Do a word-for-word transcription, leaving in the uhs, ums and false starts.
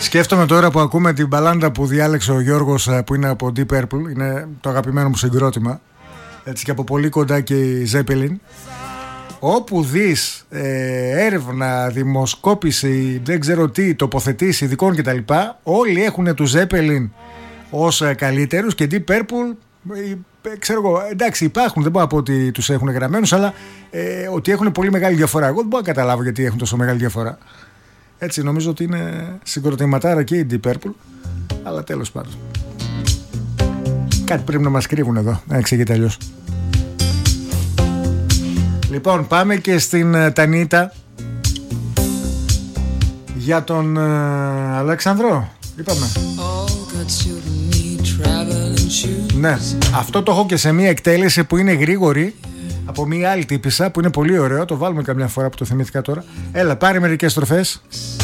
Σκέφτομαι τώρα που ακούμε την μπαλάντα που διάλεξε ο Γιώργος, που είναι από Deep Purple. Είναι το αγαπημένο μου συγκρότημα. Έτσι, και από πολύ κοντά και η Zeppelin. Όπου δεις ε, έρευνα, δημοσκόπηση, δεν ξέρω τι, τοποθετήσει ειδικών κτλ, όλοι έχουν τους Zeppelin ως ε, καλύτερους και Deep Purple, ε, ξέρω εγώ, εντάξει υπάρχουν, δεν μπορώ να πω ότι τους έχουν γραμμένους, αλλά ε, ότι έχουν πολύ μεγάλη διαφορά. Εγώ δεν μπορώ να καταλάβω γιατί έχουν τόσο μεγάλη διαφορά. Έτσι, νομίζω ότι είναι συγκροτηματάρα και η Deep Purple, αλλά τέλος πάντων. Κάτι πρέπει να μας κρύβουν εδώ, να εξηγείται αλλιώς. Λοιπόν, πάμε και στην uh, Τανίτα για τον uh, Αλέξανδρο. Είπαμε. Ναι, αυτό το έχω και σε μια εκτέλεση που είναι γρήγορη από μια άλλη τύπισσα που είναι πολύ ωραίο. Το βάλουμε καμιά φορά που το θυμήθηκα τώρα. Έλα, πάρε μερικές στροφές.